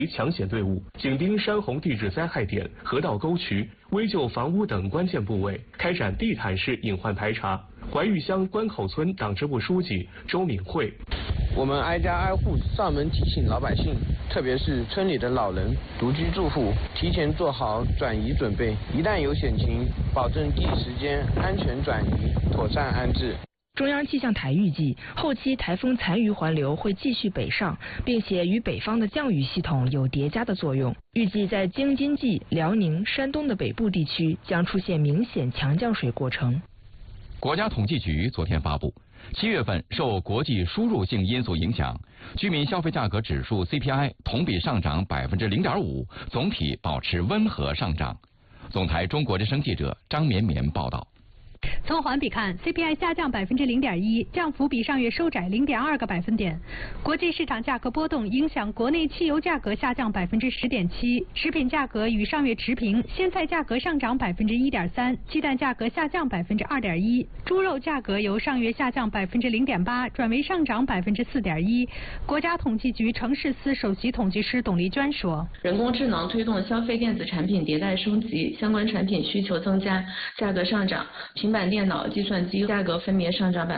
抢险队伍紧盯山洪地质灾害点、河道沟渠、危旧房屋等关键部位，开展地毯式隐患排查。怀玉乡关口村党支部书记周敏慧： 我们挨家挨户上门提醒老百姓，特别是村里的老人、独居住户，提前做好转移准备，一旦有险情，保证第一时间安全转移，妥善安置。 中央气象台预计，后期台风残余环流会继续北上，并且与北方的降雨系统有叠加的作用。预计在京津冀、辽宁、山东的北部地区将出现明显强降水过程。 国家统计局昨天发布，7月份受国际输入性因素影响，居民消费价格指数 CPI 同比上涨0.5%，总体保持温和上涨。总台中国之声记者张绵绵报道。 从环比看 ，CPI 下降0.1%，降幅比上月收窄0.2个百分点。国际市场价格波动影响国内汽油价格下降10.7%，食品价格与上月持平，鲜菜价格上涨1.3%，鸡蛋价格下降2.1%，猪肉价格由上月下降0.8%转为上涨4.1%。国家统计局城市司首席统计师董丽娟说：“ 人工智能推动消费电子产品迭代升级，相关产品需求增加，价格上涨。平板电脑、计算机价格分别上涨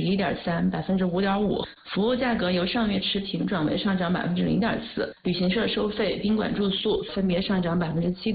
11.3%、5.5%，服务价格由上月持平转为上涨0.4%，旅行社收费、宾馆住宿分别上涨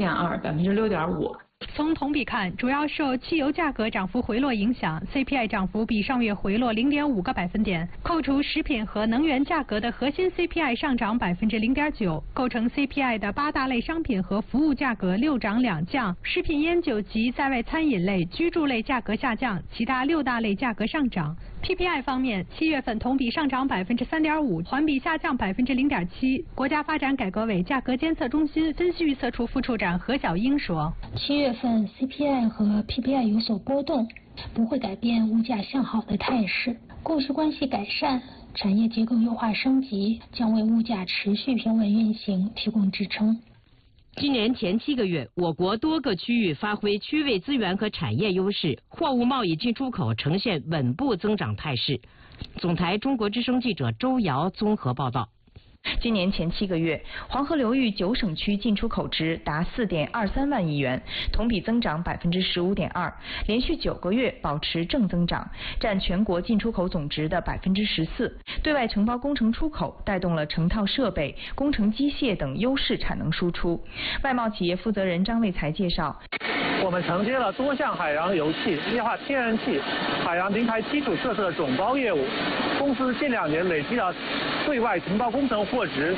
7.2%、6.5%。” 从同比看，主要受汽油价格涨幅回落影响 ，CPI 涨幅比上月回落0.5个百分点。扣除食品和能源价格的核心 CPI 上涨0.9%，构成 CPI 的8大类商品和服务价格6涨2降，食品烟酒及在外餐饮类、居住类价格下降，其他6大类价格上涨。PPI 方面，7月份同比上涨3.5%，环比下降0.7%。国家发展改革委价格监测中心分析预测处副处长何小英说 ：7月份 CPI 和 PPI 有所波动，不会改变物价向好的态势。供需关系改善，产业结构优化升级，将为物价持续平稳运行提供支撑。 今年前7个月，我国多个区域发挥区位资源和产业优势，货物贸易进出口呈现稳步增长态势。总台中国之声记者周瑶综合报道。 今年前7个月，黄河流域9省区进出口值达4.23万亿元，同比增长15.2%，连续9个月保持正增长，占全国进出口总值的14%。对外承包工程出口带动了成套设备、工程机械等优势产能输出。外贸企业负责人张卫才介绍， 我们承接了多项海洋油气、液化天然气、海洋平台基础设施的总包业务。公司近2年累计了对外承包工程货值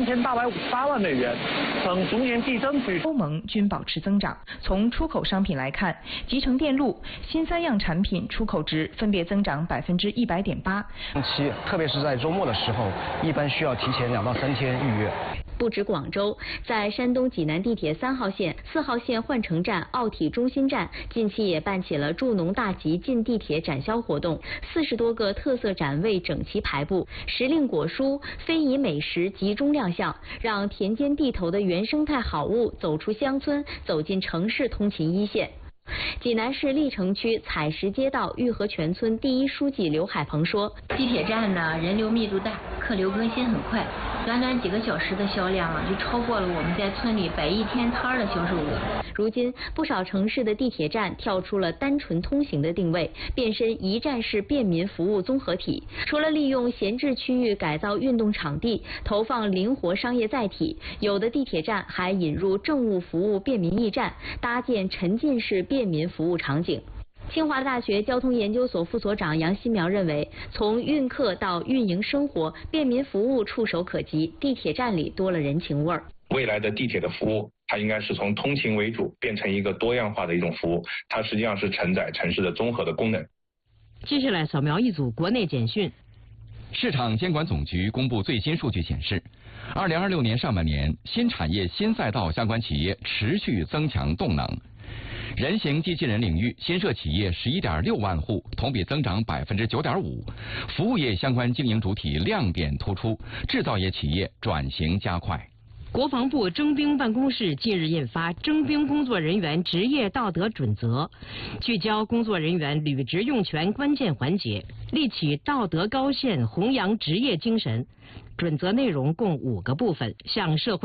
3858万美元，呈逐年递增趋势。 欧盟均保持增长。从出口商品来看，集成电路、新3样产品出口值分别增长100.8%。 期，特别是在周末的时候，一般需要提前2到3天预约。 不止广州，在山东济南地铁3号线、4号线换乘站、奥体中心站，近期也办起了助农大集进地铁展销活动，40多个特色展位整齐排布，时令果蔬、非遗美食集中亮相，让田间地头的原生态好物走出乡村，走进城市通勤一线。济南市历城区采石街道玉河泉村第1书记刘海鹏说：“ 地铁站呢，人流密度大，客流更新很快，短短几个小时的销量啊，就超过了我们在村里摆1天摊的销售额。” 如今，不少城市的地铁站跳出了单纯通行的定位，变身一站式便民服务综合体。除了利用闲置区域改造运动场地，投放灵活商业载体，有的地铁站还引入政务服务便民驿站，搭建沉浸式便民服务场景。清华大学交通研究所副所长杨新苗认为，从运客到运营生活，便民服务触手可及，地铁站里多了人情味儿。 未来的地铁的服务，它应该是从通勤为主，变成一个多样化的一种服务，它实际上是承载城市的综合的功能。 接下来扫描一组国内简讯。 市场监管总局公布最新数据显示，2026年上半年新产业新赛道相关企业持续增强动能。人形机器人领域新设企业11.6万户，同比增长9.5%。服务业相关经营主体亮点突出，制造业企业转型加快。 国防部征兵办公室近日印发《征兵工作人员职业道德准则》，聚焦工作人员履职用权关键环节，立起道德高线，弘扬职业精神。 准则内容共5个部分，向社会